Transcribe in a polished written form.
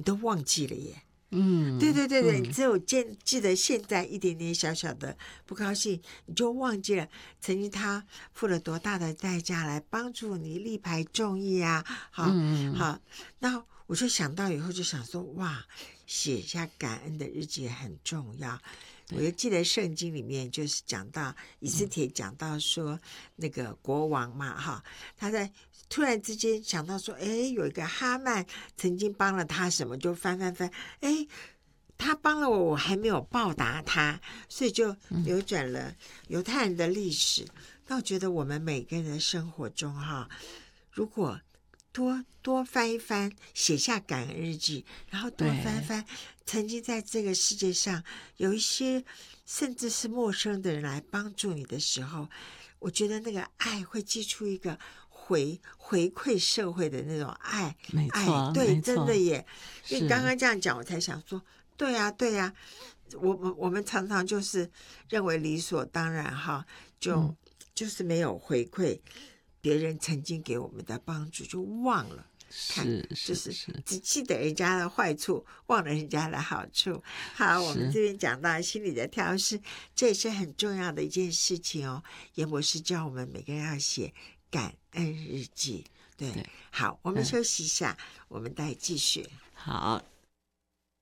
你都忘记了耶。 对对对对，你只有记得现在一点点小小的不高兴，你就忘记了曾经他付了多大的代价来帮助你力排众议啊。好，那我就想到以后就想说，哇，写下感恩的日记很重要。我就记得圣经里面就是讲到以斯帖讲到说，那个国王嘛哈，他在突然之间想到说，有一个哈曼曾经帮了他什么，就翻，他帮了我，我还没有报答他，所以就扭转了犹太人的历史。那我觉得我们每个人的生活中哈，如果多翻一翻，写下感恩日记，然后多翻翻曾经在这个世界上有一些甚至是陌生的人来帮助你的时候，我觉得那个爱会激出一个回馈社会的那种爱。 没错， 对， 没错， 真的耶。因为你刚刚这样讲，我才想说，对呀，对呀。我们常常就是认为理所当然哈，就是没有回馈别人曾经给我们的帮助，就忘了。就是只记得人家的坏处，忘了人家的好处。好，我们这边讲到心理的调试，这也是很重要的一件事情哦。严博士教我们每个人要写感恩日记。对，好，我们休息一下，我们再继续。 好。